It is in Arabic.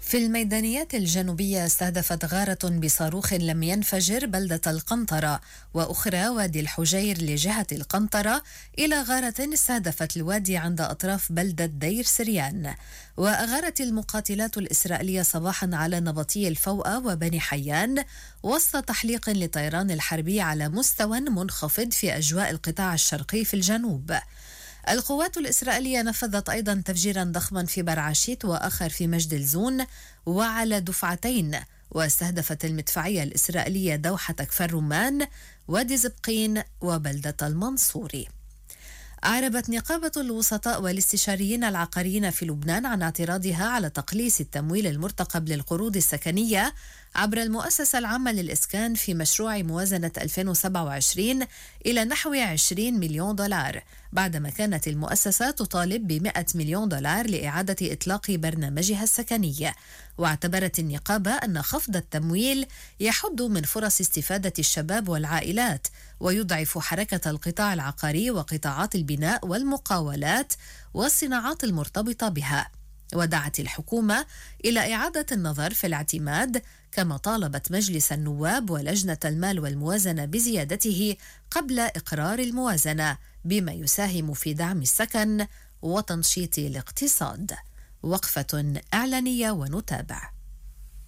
في الميدانيات الجنوبية استهدفت غارة بصاروخ لم ينفجر بلدة القنطرة، وأخرى وادي الحجير لجهة القنطرة، إلى غارة استهدفت الوادي عند أطراف بلدة دير سريان. وأغارت المقاتلات الإسرائيلية صباحا على نبطي الفوأة وبني حيان وسط تحليق للطيران الحربي على مستوى منخفض في أجواء القطاع الشرقي في الجنوب. القوات الإسرائيلية نفذت أيضا تفجيرا ضخما في برعشيت وآخر في مجد الزون وعلى دفعتين، واستهدفت المدفعية الإسرائيلية دوحة كفر رمان وادي زبقين وبلدة المنصوري. أعربت نقابة الوسطاء والاستشاريين العقاريين في لبنان عن اعتراضها على تقليص التمويل المرتقب للقروض السكنية عبر المؤسسة العامة للإسكان في مشروع موازنة 2027 إلى نحو 20 مليون دولار، بعدما كانت المؤسسة تطالب ب100 مليون دولار لإعادة إطلاق برنامجها السكني. واعتبرت النقابة أن خفض التمويل يحد من فرص استفادة الشباب والعائلات ويضعف حركة القطاع العقاري وقطاعات البناء والمقاولات والصناعات المرتبطة بها. ودعت الحكومة إلى إعادة النظر في الاعتماد، كما طالبت مجلس النواب ولجنة المال والموازنة بزيادته قبل إقرار الموازنة، بما يساهم في دعم السكن وتنشيط الاقتصاد. وقفة إعلانية ونتابع.